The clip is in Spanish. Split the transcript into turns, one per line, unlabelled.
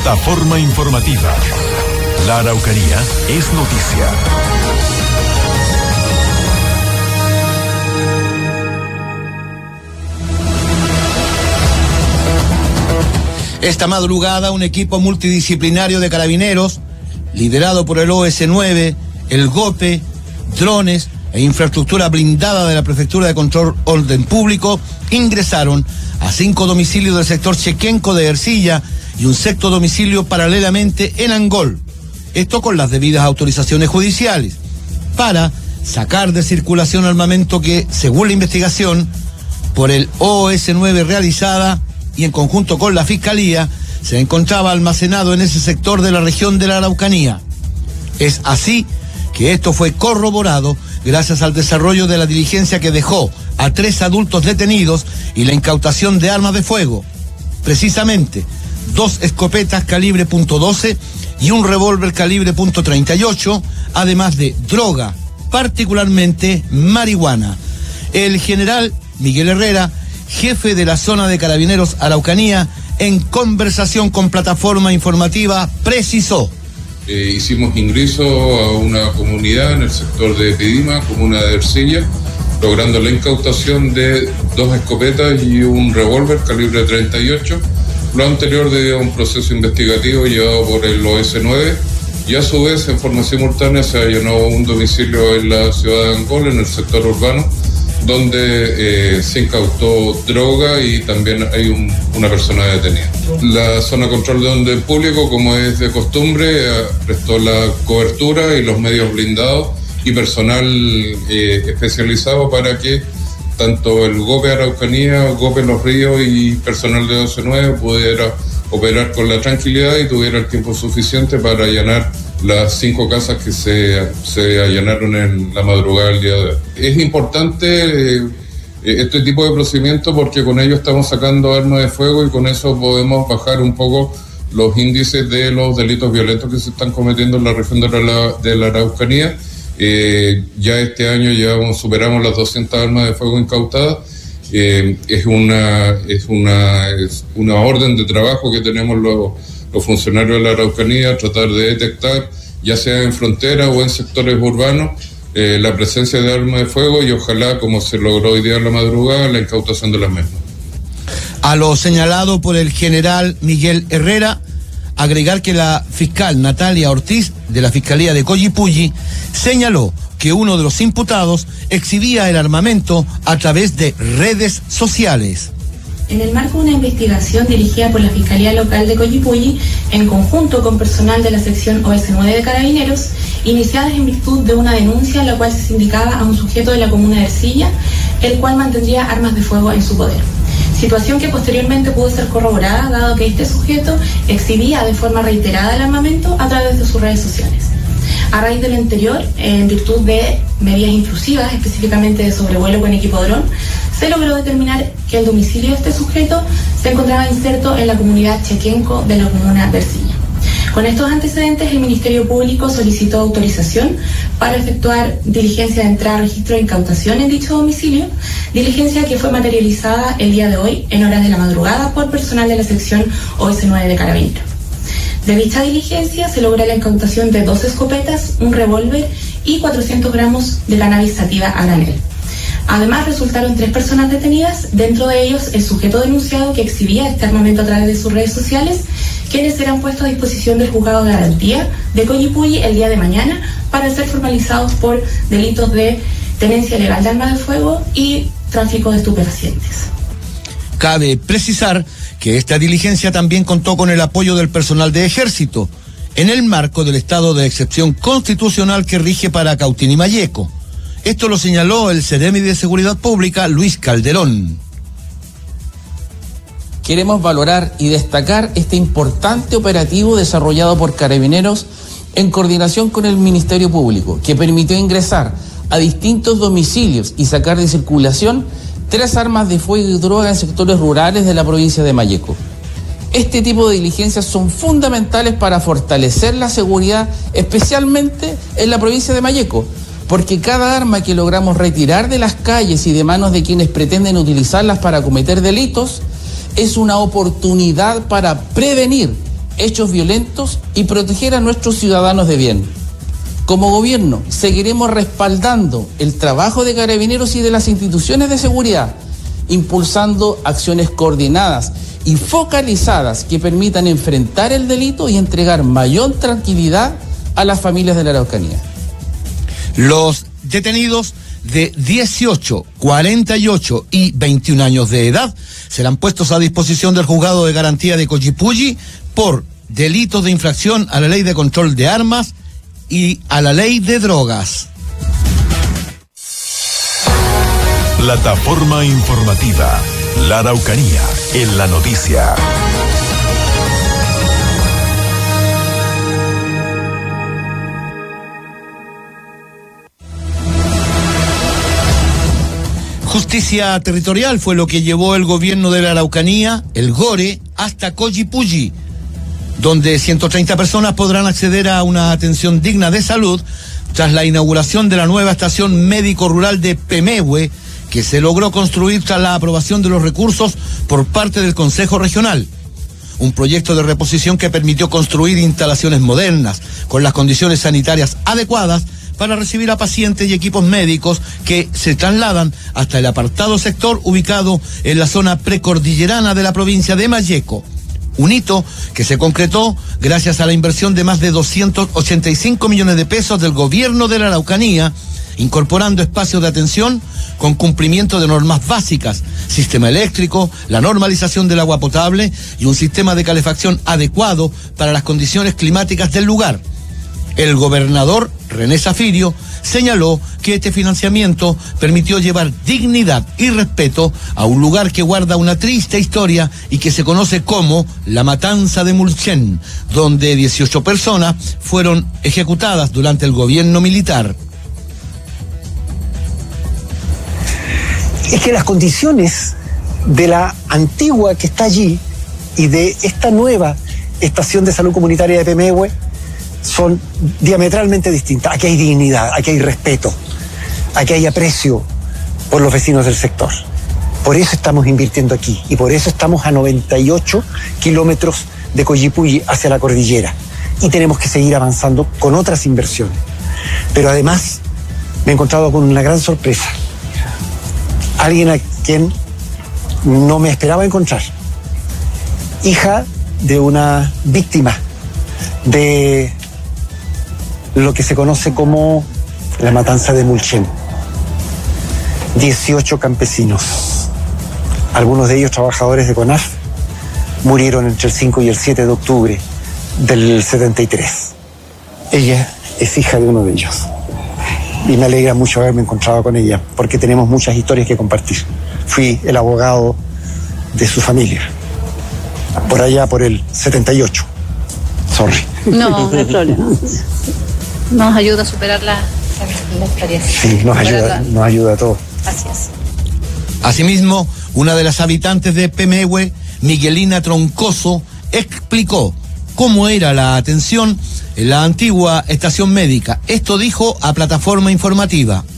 Plataforma informativa. La Araucanía es noticia.
Esta madrugada, un equipo multidisciplinario de carabineros, liderado por el OS9, el GOPE, drones e infraestructura blindada de la Prefectura de Control Orden Público, ingresaron a 5 domicilios del sector Chequenco de Ercilla y un sexto domicilio paralelamente en Angol. Esto con las debidas autorizaciones judiciales, para sacar de circulación armamento que, según la investigación por el OS9 realizada y en conjunto con la Fiscalía, se encontraba almacenado en ese sector de la región de la Araucanía. Es así que esto fue corroborado gracias al desarrollo de la diligencia que dejó a 3 adultos detenidos y la incautación de armas de fuego. Precisamente, 2 escopetas calibre .12 y un revólver calibre .38, además de droga, particularmente marihuana. El general Miguel Herrera, jefe de la zona de Carabineros Araucanía, en conversación con Plataforma Informativa, precisó:
hicimos ingreso a una comunidad en el sector de Pidima, comuna de Ercilla, logrando la incautación de 2 escopetas y un revólver calibre .38, lo anterior debido a un proceso investigativo llevado por el OS9, y a su vez, en forma simultánea, se allanó un domicilio en la ciudad de Angol, en el sector urbano, donde se incautó droga y también hay una persona detenida. La zona de control de orden público, como es de costumbre, prestó la cobertura y los medios blindados y personal especializado para que tanto el GOPE Araucanía, GOPE Los Ríos y personal de 12-9 pudiera operar con la tranquilidad y tuviera el tiempo suficiente para allanar las 5 casas que se allanaron en la madrugada del día de hoy. Es importante este tipo de procedimiento porque con ello estamos sacando armas de fuego y con eso podemos bajar un poco los índices de los delitos violentos que se están cometiendo en la región de la Araucanía. Ya este año superamos las 200 armas de fuego incautadas. Es una orden de trabajo que tenemos los funcionarios de la Araucanía, tratar de detectar, ya sea en frontera o en sectores urbanos, la presencia de armas de fuego y ojalá, como se logró hoy día en la madrugada, la incautación de las mismas.
A lo señalado por el general Miguel Herrera, agregar que la fiscal Natalia Ortiz, de la Fiscalía de Collipulli, señaló que uno de los imputados exhibía el armamento a través de redes sociales.
En el marco de una investigación dirigida por la Fiscalía Local de Collipulli, en conjunto con personal de la sección OS9 de Carabineros, iniciadas en virtud de una denuncia en la cual se indicaba a un sujeto de la comuna de Ercilla, el cual mantendría armas de fuego en su poder. Situación que posteriormente pudo ser corroborada, dado que este sujeto exhibía de forma reiterada el armamento a través de sus redes sociales. A raíz de lo anterior, en virtud de medidas intrusivas, específicamente de sobrevuelo con equipo dron, se logró determinar que el domicilio de este sujeto se encontraba inserto en la comunidad Chequenco de la comuna de Ercilla. Con estos antecedentes, el Ministerio Público solicitó autorización para efectuar diligencia de entrada, registro e incautación en dicho domicilio, diligencia que fue materializada el día de hoy en horas de la madrugada por personal de la sección OS9 de Carabineros. De dicha diligencia se logra la incautación de 2 escopetas, un revólver y 400 gramos de cannabis sativa a granel. Además, resultaron 3 personas detenidas, dentro de ellos el sujeto denunciado que exhibía este armamento a través de sus redes sociales, quienes serán puestos a disposición del juzgado de garantía de Collipulli el día de mañana para ser formalizados por delitos de tenencia ilegal de armas de fuego y tráfico de estupefacientes.
Cabe precisar que esta diligencia también contó con el apoyo del personal de Ejército, en el marco del estado de excepción constitucional que rige para Cautín y Malleco. Esto lo señaló el Ceremi de Seguridad Pública, Luis Calderón.
Queremos valorar y destacar este importante operativo desarrollado por Carabineros en coordinación con el Ministerio Público, que permitió ingresar a distintos domicilios y sacar de circulación 3 armas de fuego y droga en sectores rurales de la provincia de Malleco. Este tipo de diligencias son fundamentales para fortalecer la seguridad, especialmente en la provincia de Malleco, porque cada arma que logramos retirar de las calles y de manos de quienes pretenden utilizarlas para cometer delitos es una oportunidad para prevenir, hechos violentos y proteger a nuestros ciudadanos de bien. Como gobierno, seguiremos respaldando el trabajo de Carabineros y de las instituciones de seguridad, impulsando acciones coordinadas y focalizadas que permitan enfrentar el delito y entregar mayor tranquilidad a las familias de la Araucanía.
Los detenidos de 18, 48 y 21 años de edad serán puestos a disposición del Juzgado de Garantía de Coyipulli por delitos de infracción a la Ley de Control de Armas y a la Ley de Drogas.
Plataforma informativa, La Araucanía en la noticia.
Justicia territorial fue lo que llevó el gobierno de la Araucanía, el GORE, hasta Coyipulli, donde 130 personas podrán acceder a una atención digna de salud tras la inauguración de la nueva estación médico-rural de Pemehue, que se logró construir tras la aprobación de los recursos por parte del Consejo Regional. Un proyecto de reposición que permitió construir instalaciones modernas, con las condiciones sanitarias adecuadas, para recibir a pacientes y equipos médicos que se trasladan hasta el apartado sector ubicado en la zona precordillerana de la provincia de Malleco. Un hito que se concretó gracias a la inversión de más de 285 millones de pesos del gobierno de la Araucanía, incorporando espacios de atención con cumplimiento de normas básicas, sistema eléctrico, la normalización del agua potable y un sistema de calefacción adecuado para las condiciones climáticas del lugar. El gobernador René Zafirio señaló que este financiamiento permitió llevar dignidad y respeto a un lugar que guarda una triste historia y que se conoce como la Matanza de Mulchen, donde 18 personas fueron ejecutadas durante el gobierno militar.
Es que las condiciones de la antigua que está allí y de esta nueva estación de salud comunitaria de Pemehue son diametralmente distintas. Aquí hay dignidad, aquí hay respeto, aquí hay aprecio por los vecinos del sector. Por eso estamos invirtiendo aquí y por eso estamos a 98 kilómetros de Coyipulli hacia la cordillera y tenemos que seguir avanzando con otras inversiones. Pero además me he encontrado con una gran sorpresa. Alguien a quien no me esperaba encontrar. Hija de una víctima de lo que se conoce como la Matanza de Mulchen. 18 campesinos, algunos de ellos trabajadores de CONAF, murieron entre el 5 y el 7 de octubre del 73. Ella es hija de uno de ellos. Y me alegra mucho haberme encontrado con ella, porque tenemos muchas historias que compartir. Fui el abogado de su familia, por allá por el 78. Sorry.
No hay problema. Nos ayuda a superar la historia.
Sí, nos ayuda a todos.
Gracias.
Asimismo, una de las habitantes de Pemehue, Miguelina Troncoso, explicó cómo era la atención en la antigua estación médica. Esto dijo a Plataforma Informativa.